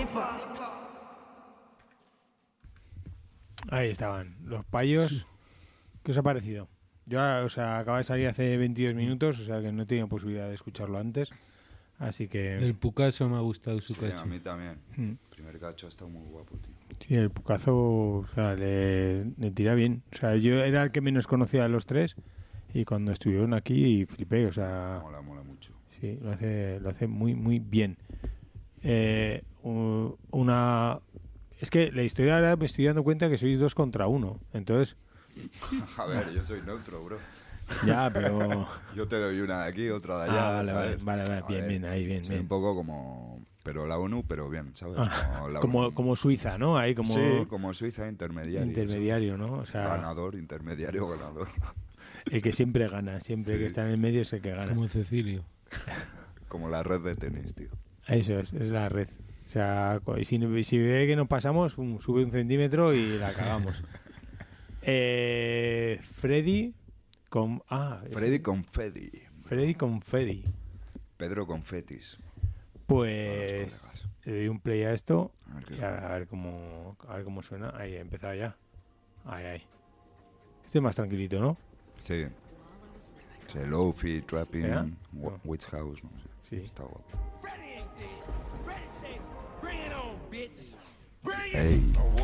Ahí estaban, los payos. ¿Qué os ha parecido? Yo, o sea, acaba de salir hace 22 minutos, o sea que no he tenido posibilidad de escucharlo antes. Así que... El Pucaso me ha gustado su Sí, cacho. a mí también. Mm. El primer cacho ha estado muy guapo, tío. Sí, el Pucazo, o sea, le tira bien. O sea, yo era el que menos conocía de los tres y cuando estuvieron aquí flipé, o sea... Mola mucho. Sí, lo hace muy, muy bien. Una... Es que la historia ahora me estoy dando cuenta que sois 2 contra 1. Entonces... A ver, yo soy neutro, bro. Ya, pero... Yo te doy una de aquí, otra de allá, vale, ¿sabes? vale, A bien, ver, bien, ahí, bien, soy bien. un poco como... Pero la ONU, pero bien, ¿sabes? La Como, ONU. como Suiza, ¿no? Ahí como... Sí, como Suiza intermediario. Intermediario, ¿no? O sea, Ganador, intermediario, ganador. el que siempre gana, siempre Sí. que está en el medio es el que gana. Como Cecilio. Como la red de tenis, tío. Eso es la red. O sea, si ve que nos pasamos, sube 1 centímetro y la cagamos. Freddy con... Freddy Confetti. Freddy Confetti. Pedro Confetis. Pues Para los colegas. le doy un play a esto A ver qué y a ver cómo suena. Ahí, he empezado ya. Ahí. Este es más tranquilito, ¿no? Sí. Sí, Lofi, Trapping, ¿Ya? No. Witch House, no sé. Sí. Está guapo. Freddy ain't dead. Freddy said, bring it on, bitch. Bring it. Ey.